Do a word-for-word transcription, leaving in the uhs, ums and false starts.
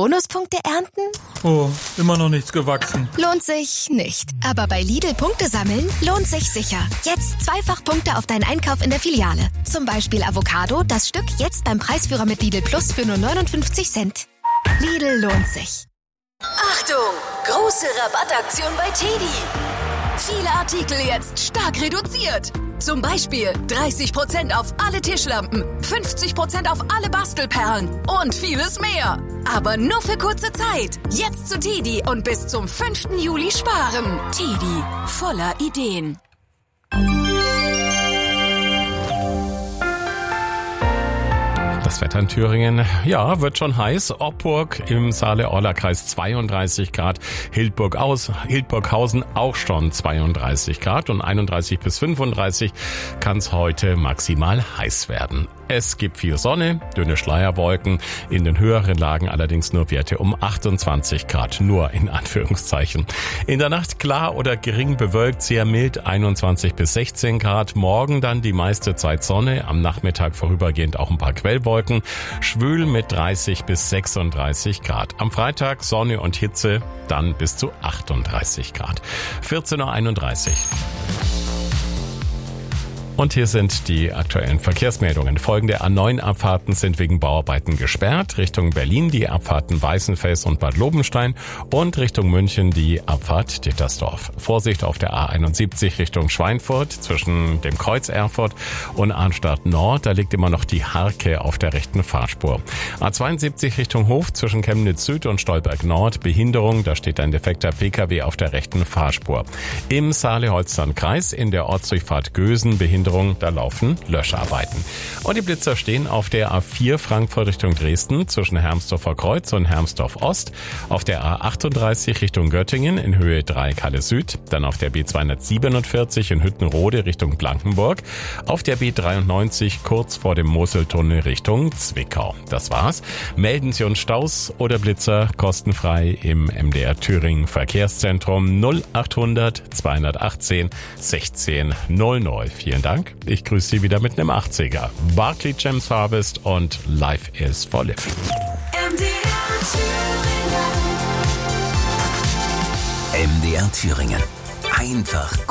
Bonuspunkte ernten? Oh, immer noch nichts gewachsen. Lohnt sich nicht. Aber bei Lidl Punkte sammeln lohnt sich sicher. Jetzt zweifach Punkte auf deinen Einkauf in der Filiale. Zum Beispiel Avocado, das Stück jetzt beim Preisführer mit Lidl Plus für nur neunundfünfzig Cent. Lidl lohnt sich. Achtung! Große Rabattaktion bei Teddy. Viele Artikel jetzt stark reduziert. Zum Beispiel dreißig Prozent auf alle Tischlampen, fünfzig Prozent auf alle Bastelperlen und vieles mehr. Aber nur für kurze Zeit. Jetzt zu Teddy und bis zum fünften Juli sparen. Teddy, voller Ideen. Das Wetter in Thüringen, ja, wird schon heiß. Oppurg im Saale-Orla-Kreis zweiunddreißig Grad, Hildburg aus, Hildburghausen auch schon zweiunddreißig Grad und einunddreißig bis fünfunddreißig kann es heute maximal heiß werden. Es gibt viel Sonne, dünne Schleierwolken, in den höheren Lagen allerdings nur Werte um achtundzwanzig Grad, nur in Anführungszeichen. In der Nacht klar oder gering bewölkt, sehr mild, einundzwanzig bis sechzehn Grad. Morgen dann die meiste Zeit Sonne, am Nachmittag vorübergehend auch ein paar Quellwolken, schwül mit dreißig bis sechsunddreißig Grad. Am Freitag Sonne und Hitze, dann bis zu achtunddreißig Grad. vierzehn Uhr einunddreißig. Und hier sind die aktuellen Verkehrsmeldungen. Folgende A neun Abfahrten sind wegen Bauarbeiten gesperrt. Richtung Berlin die Abfahrten Weißenfels und Bad Lobenstein und Richtung München die Abfahrt Dittersdorf. Vorsicht auf der A einundsiebzig Richtung Schweinfurt zwischen dem Kreuz Erfurt und Arnstadt Nord. Da liegt immer noch die Harke auf der rechten Fahrspur. A zweiundsiebzig Richtung Hof zwischen Chemnitz Süd und Stolberg Nord. Behinderung, da steht ein defekter Pkw auf der rechten Fahrspur. Im Saale-Holzland-Kreis in der Ortsdurchfahrt Gösen Behinderung. Da laufen Löscharbeiten. Und die Blitzer stehen auf der A vier Frankfurt Richtung Dresden zwischen Hermsdorfer Kreuz und Hermsdorf Ost, auf der A achtunddreißig Richtung Göttingen in Höhe drei Kalle Süd, dann auf der B zweihundertsiebenundvierzig in Hüttenrode Richtung Blankenburg, auf der B dreiundneunzig kurz vor dem Moseltunnel Richtung Zwickau. Das war's. Melden Sie uns Staus oder Blitzer kostenfrei im M D R Thüringen Verkehrszentrum null achthundert zweihundertachtzehn sechzehn null null. Vielen Dank. Ich grüße Sie wieder mit einem achtziger. Barclay Gems Harvest und Life is for Live. M D R Thüringen. M D R Thüringen. Einfach gut.